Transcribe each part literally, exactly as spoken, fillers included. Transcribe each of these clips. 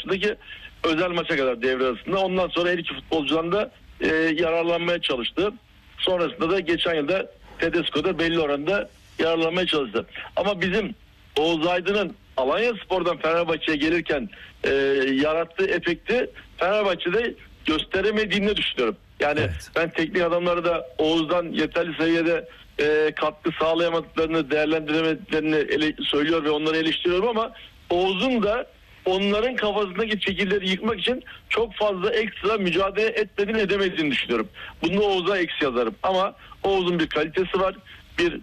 maçındaki özel maça kadar devre arasında. Ondan sonra her iki futbolcudan da e, yararlanmaya çalıştı. Sonrasında da geçen yılda Tedesco'da belli oranda yararlanmaya çalıştı. Ama bizim Oğuz Aydın'ın Alanyaspor'dan Fenerbahçe'ye gelirken e, yarattığı efekti Fenerbahçe'de gösteremediğini düşünüyorum. Yani evet. Ben teknik adamları da Oğuz'dan yeterli seviyede e, katkı sağlayamadıklarını, değerlendiremediklerini ele, söylüyor ve onları eleştiriyorum ama Oğuz'un da onların kafasındaki şekilleri yıkmak için çok fazla ekstra mücadele etmediğini edemediğini düşünüyorum. Bunu Oğuz'a eksi yazarım. Ama Oğuz'un bir kalitesi var. Bir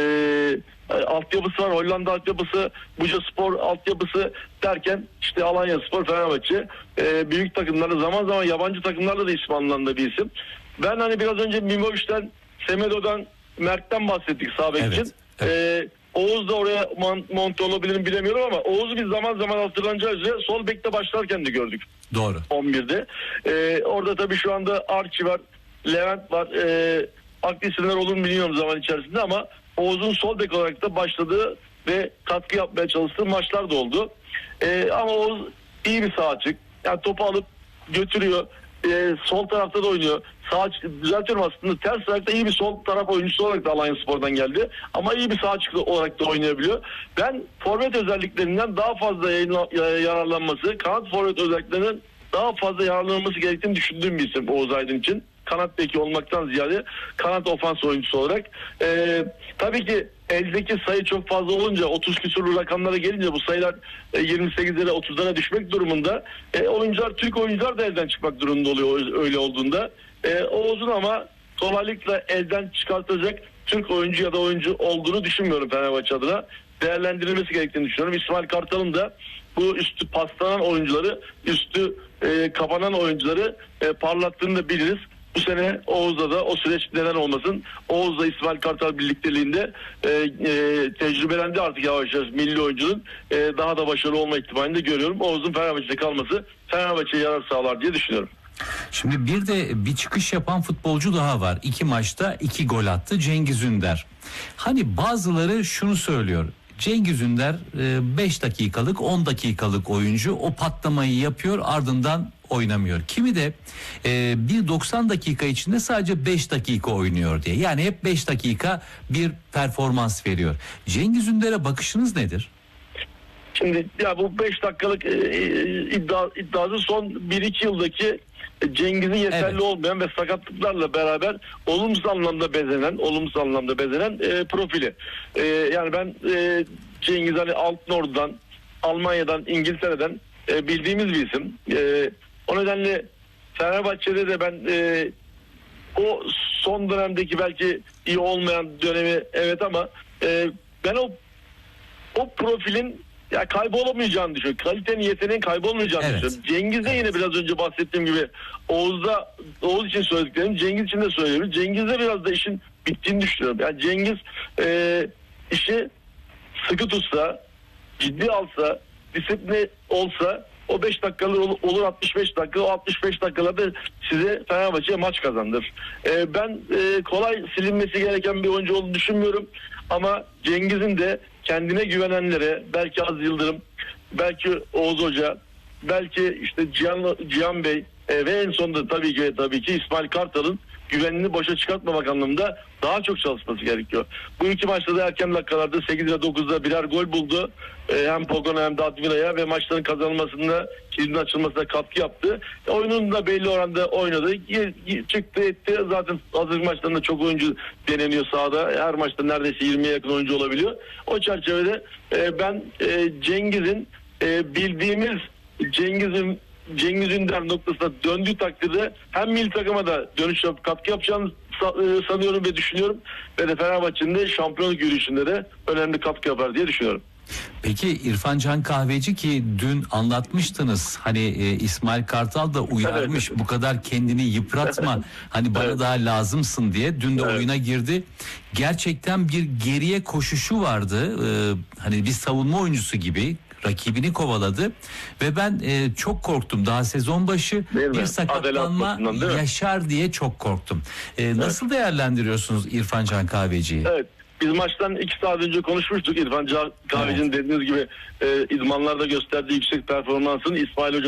e, altyapısı var. Hollanda altyapısı, Bucaspor altyapısı derken işte Alanyaspor, Fenerbahçe e, büyük takımlarda, zaman zaman yabancı takımlarla da ismi anılan bir isim. Ben hani biraz önce Mimovic'ten, Semedo'dan, Mert'ten bahsettik sağ bek evet, için. Evet. E, Oğuz da oraya monte olabilir mi bilemiyorum ama Oğuz'u biz zaman zaman hatırlanacağı üzere sol bekte başlarken de gördük. Doğru. on birde. E, orada tabii şu anda Archie var, Levent var. E, aklı isimler olur mu bilmiyorum zaman içerisinde ama Oğuz'un sol bek olarak da başladığı ve katkı yapmaya çalıştığı maçlar da oldu. Ee, ama Oğuz iyi bir sağ açık. Yani topu alıp götürüyor. Ee, sol tarafta da oynuyor. Sağ düzeltiyorum aslında. Ters tarafta iyi bir sol taraf oyuncusu olarak da Alanyaspor'dan geldi. Ama iyi bir sağ açık olarak da oynayabiliyor. Ben forvet özelliklerinden daha fazla yayınla, yararlanması, kanat forvet özelliklerinden daha fazla yararlanması gerektiğini düşündüğüm bir isim Oğuz Aydın için. Kanat beki olmaktan ziyade kanat ofans oyuncusu olarak. Ee, tabii ki eldeki sayı çok fazla olunca, otuz küsurlu rakamlara gelince bu sayılar e, yirmi sekizlere otuzlara düşmek durumunda. E, oyuncular, Türk oyuncular da elden çıkmak durumunda oluyor öyle olduğunda. E, Oğuz'un ama kolaylıkla elden çıkartacak Türk oyuncu ya da oyuncu olduğunu düşünmüyorum Fenerbahçe adına. Değerlendirilmesi gerektiğini düşünüyorum. İsmail Kartal'ın da bu üstü paslanan oyuncuları, üstü e, kapanan oyuncuları e, parlattığını da biliriz. Bu sene Oğuz'da da o süreç neden olmasın. Oğuz'la İsmail Kartal birlikteliğinde e, e, tecrübelendi artık yavaş yavaş milli oyuncunun e, daha da başarılı olma ihtimalini de görüyorum. Oğuz'un Fenerbahçe'de kalması Fenerbahçe'ye yarar sağlar diye düşünüyorum. Şimdi bir de bir çıkış yapan futbolcu daha var. İki maçta iki gol attı, Cengiz Ünder. Hani bazıları şunu söylüyor. Cengiz Ünder beş dakikalık, on dakikalık oyuncu, o patlamayı yapıyor, ardından oynamıyor. Kimi de e, bir doksan dakika içinde sadece beş dakika oynuyor diye. Yani hep beş dakika bir performans veriyor. Cengiz Ünder'e bakışınız nedir? Şimdi ya bu beş dakikalık e, iddia, iddiası son bir iki yıldaki Cengiz'in yeterli evet. olmayan ve sakatlıklarla beraber olumsuz anlamda bezenen, olumsuz anlamda bezenen e, profili. E, yani ben e, Cengiz hani Altınordu'dan, Almanya'dan, İngiltere'den e, bildiğimiz bir isim. E, o nedenle Fenerbahçe'de de ben e, o son dönemdeki belki iyi olmayan dönemi evet ama e, ben o o profilin ya kaybolamayacağını düşünüyorum. Kalitenin, yeteneğin kaybolmayacağını evet. düşünüyorum. Cengiz'de evet. yine biraz önce bahsettiğim gibi Oğuz'da, Oğuz için söylediklerim Cengiz için de söylüyorum. Cengiz'de biraz da işin bittiğini düşünüyorum. Yani Cengiz e, işi sıkı tutsa, ciddi alsa, disiplinli olsa o beş dakikalar olur, altmış beş dakika, o altmış beş dakikalarda size Fenerbahçe'ye maç kazandır. E, ben e, kolay silinmesi gereken bir oyuncu olduğunu düşünmüyorum. Ama Cengiz'in de kendine güvenenlere, belki Az Yıldırım, belki Oğuz Hoca, belki işte Cihan, Cihan Bey e, ve en sonunda tabii ki tabii ki İsmail Kartal'ın güvenini boşa çıkartmamak anlamında daha çok çalışması gerekiyor. Bu iki maçta da erken dakikalarda sekizde dokuzda birer gol buldu. E, hem Pogon'a hem de Admira'ya ve maçların kazanılmasında, kilidin açılmasına katkı yaptı. E, oyunun da belli oranda oynadı. Çıktı etti. Zaten hazırlık maçlarında çok oyuncu deneniyor sahada. Her maçta neredeyse yirmiye yakın oyuncu olabiliyor. O çerçevede e, ben e, Cengiz'in e, bildiğimiz Cengiz'in Cengiz Ünder noktasına döndüğü takdirde hem milli takıma da dönüş yapıp katkı yapacağını sanıyorum ve düşünüyorum. Ve de Fenerbahçe'nin de şampiyonluk yürüyüşünde de önemli katkı yapar diye düşünüyorum. Peki İrfan Can Kahveci ki dün anlatmıştınız hani e, İsmail Kartal da uyarmış evet. bu kadar kendini yıpratma hani bana evet. daha lazımsın diye dün de evet. oyuna girdi. Gerçekten bir geriye koşuşu vardı ee, hani bir savunma oyuncusu gibi rakibini kovaladı ve ben e, çok korktum daha sezon başı bir sakatlanma yaşar diye çok korktum. E, nasıl evet. değerlendiriyorsunuz İrfan Can Kahveci'yi? Evet. Biz maçtan iki saat önce konuşmuştuk. İrfan Can Kahveci'nin evet. dediğiniz gibi e, idmanlarda gösterdiği yüksek performansın İsmail Hoca